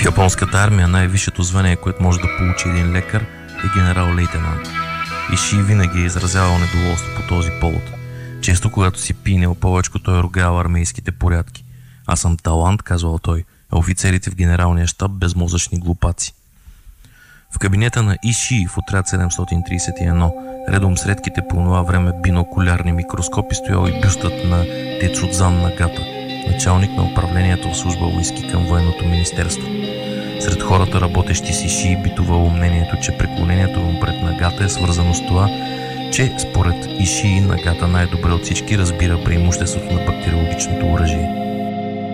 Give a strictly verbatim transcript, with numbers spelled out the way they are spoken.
В японската армия най-висшето звание, което може да получи един лекар, е генерал-лейтенант. Ишии винаги е изразявал недоволство по този повод. Често, когато си пинел повечко, той е ругал армейските порядки. Аз съм талант, казвал той, а офицерите в генералния щаб безмозъчни глупаци. В кабинета на Ишии в отряд седемстотин тридесет и едно, редом с редките по това време бинокулярни микроскопи, стоял и бюстът на Тецудзан Нагата, началник на управлението в служба войски към военното министерство. Сред хората, работещи с Ишии, битувало мнението, че преклонението му пред Нагата е свързано с това, че според Ишии Нагата най-добре от всички разбира преимуществото на бактериологичното оръжие.